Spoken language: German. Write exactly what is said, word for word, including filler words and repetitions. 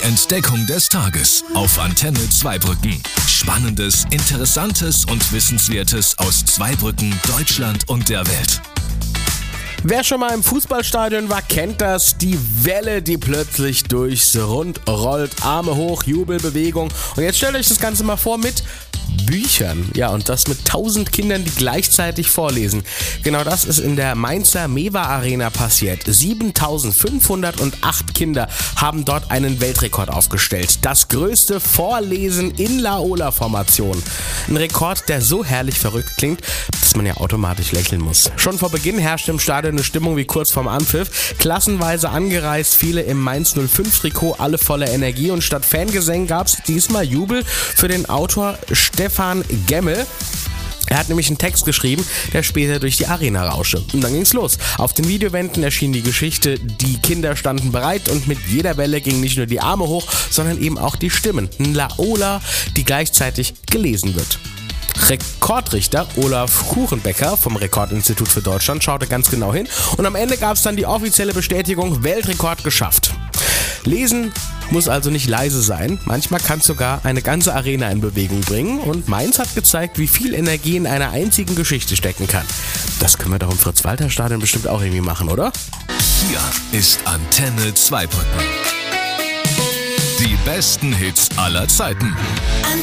Entdeckung des Tages auf Antenne Zweibrücken. Spannendes, Interessantes und Wissenswertes aus Zweibrücken, Deutschland und der Welt. Wer schon mal im Fußballstadion war, kennt das. Die Welle, die plötzlich durchs Rund rollt. Arme hoch, Jubelbewegung. Und jetzt stellt euch das Ganze mal vor mit Büchern. Ja, und das mit tausend Kindern, die gleichzeitig vorlesen. Genau das ist in der Mainzer Mewa Arena passiert. siebentausendfünfhundertacht Kinder haben dort einen Weltrekord aufgestellt. Das größte Vorlesen in Laola-Formation. Ein Rekord, der so herrlich verrückt klingt, dass man ja automatisch lächeln muss. Schon vor Beginn herrschte im Stadion eine Stimmung wie kurz vorm Anpfiff. Klassenweise angereist, viele im Mainz null fünf Trikot, alle voller Energie. Und statt Fangesängen gab es diesmal Jubel für den Autor Stefan Gemmel. Er hat nämlich einen Text geschrieben, der später durch die Arena rauschte. Und dann ging's los. Auf den Videowänden erschien die Geschichte, die Kinder standen bereit und mit jeder Welle gingen nicht nur die Arme hoch, sondern eben auch die Stimmen. Ein Laola, die gleichzeitig gelesen wird. Rekordrichter Olaf Kuchenbecker vom Rekordinstitut für Deutschland schaute ganz genau hin und am Ende gab es dann die offizielle Bestätigung, Weltrekord geschafft. Lesen muss also nicht leise sein, manchmal kann es sogar eine ganze Arena in Bewegung bringen und Mainz hat gezeigt, wie viel Energie in einer einzigen Geschichte stecken kann. Das können wir doch im Fritz-Walter-Stadion bestimmt auch irgendwie machen, oder? Hier ist Antenne Zweibrücken. Die besten Hits aller Zeiten.